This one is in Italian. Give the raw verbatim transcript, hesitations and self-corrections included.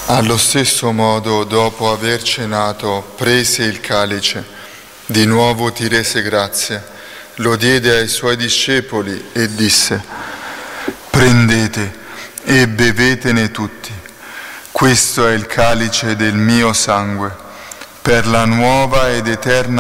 Allo stesso modo, dopo aver cenato, prese il calice, di nuovo ti rese grazie, lo diede ai suoi discepoli e disse: prendete e bevetene tutti, questo è il calice del mio sangue, per la nuova ed eterna